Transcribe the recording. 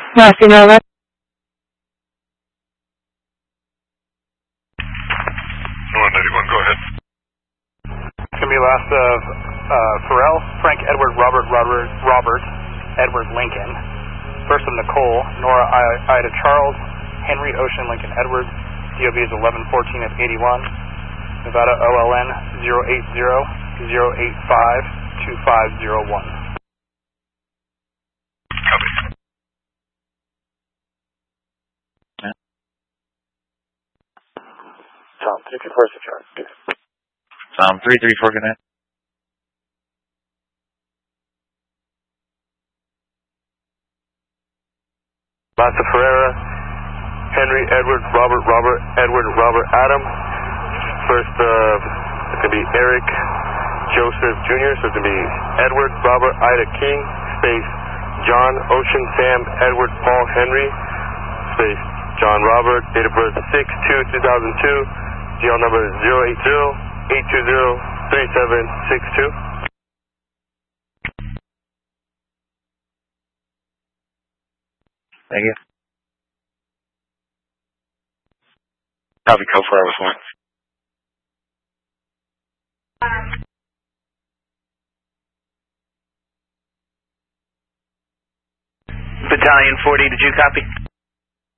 Matthew Nova. North 91, go ahead. It's going to be last of Pharrell, Frank, Edward, Robert, Edward, Lincoln. First of Nicole, Nora, Ida, Charles, Henry, Ocean, Lincoln, Edward. DOB is 1114 of 81. Nevada OLN 080-085-2501. Copy. Tom 334 is Charles. Tom 334, good night. Massa Ferreira, Henry, Edward, Robert, Adam. First, it's going to be Eric Joseph Jr., so it's going to be Edward, Robert, Ida, King, space, John, Ocean, Sam, Edward, Paul, Henry, space, John, Robert, date of birth 6/2/2002, GL number 080-820-3762. Thank you. Copy, code 4 hours 1. Battalion 40, did you copy?